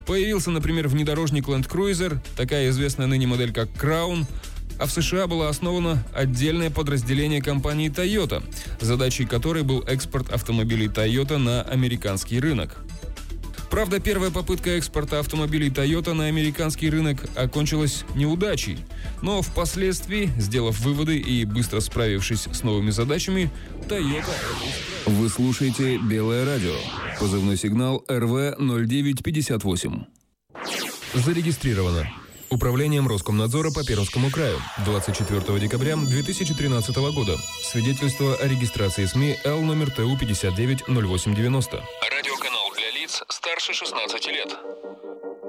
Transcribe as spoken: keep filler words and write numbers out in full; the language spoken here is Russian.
Появился, например, внедорожник Land Cruiser, такая известная ныне модель как Crown, а в США было основано отдельное подразделение компании Toyota, задачей которой был экспорт автомобилей Toyota на американский рынок. Правда, первая попытка экспорта автомобилей Toyota на американский рынок окончилась неудачей, но впоследствии, сделав выводы и быстро справившись с новыми задачами, Toyota... Вы слушаете «Белое радио». Позывной сигнал эр вэ ноль девять пятьдесят восемь. Зарегистрировано Управлением Роскомнадзора по Пермскому краю двадцать четвёртого декабря две тысячи тринадцатого года. Свидетельство о регистрации СМИ Л номер Т У пятьдесят девять ноль восемь девяносто. Радиоканал для лиц старше шестнадцати лет.